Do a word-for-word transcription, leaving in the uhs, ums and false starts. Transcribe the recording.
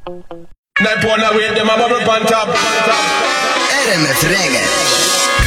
Night one away, them a bubble pan top. R M F Reggae.